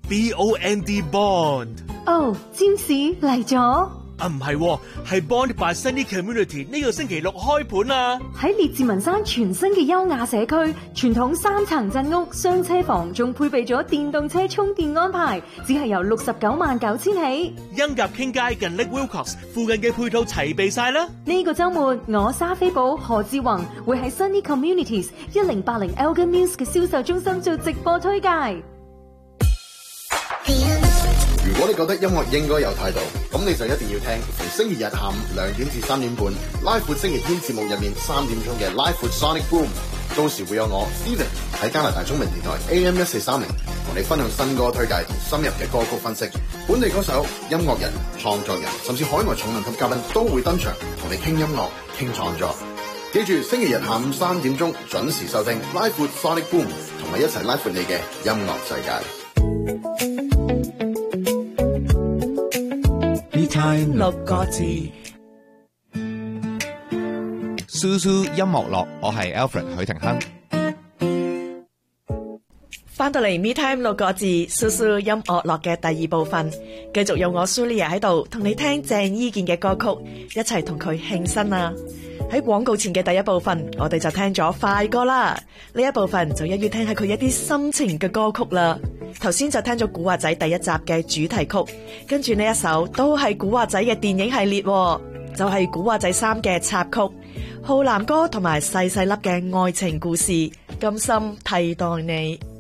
，BOND Bond。 哦，占士嚟咗。 唔係，係 Bond by Sunny Community 呢個星期六開盤啊！ 喺列治文山全新嘅優雅社區，傳統3層鎮屋雙車房，仲配備咗電動車充電安排，只係由699000起。 欣甲傾街近 Lake Wilcox 附近嘅配套齊備晒啦！ 呢個週末，我莎菲寶何志宏會喺 Sunny Communities 1080 Elgin Mills 嘅銷售中心做直播推介。 如果你覺得音樂應該有態度，咁你就一定要聽逢星期日下午2點至3點半拉闊星期天節目入面3點鐘嘅拉闊 Sonic Boom， 到時會有我 Steven 喺加拿大中文電台 AM1430同你分享新歌推介同深入嘅歌曲分析，本地歌手、音樂人、創作人甚至海外重量級嘉賓都會登場同你傾音樂傾創作。記住星期日下午3點鐘準時收聽拉闊 Sonic Boom， 同埋一齊拉闊你嘅音樂世界。 time 6個字，Susu 音樂樂，我係 Alfred 許廷鏗。 翻到嚟 Me Time 6個字，Susu 音樂樂嘅第二部分，繼續有我 Sulia 喺度同你聽鄭伊健嘅歌曲，一齊同佢慶生啊！喺廣告前嘅第一部分，我哋就聽咗快歌啦，呢一部分就一於聽下佢一啲心情嘅歌曲啦。頭先就聽咗古惑仔第一集嘅主題曲，跟住呢一首都係古惑仔嘅電影系列，就係古惑仔3嘅插曲，浩南哥同埋細細粒嘅愛情故事，甘心替代你。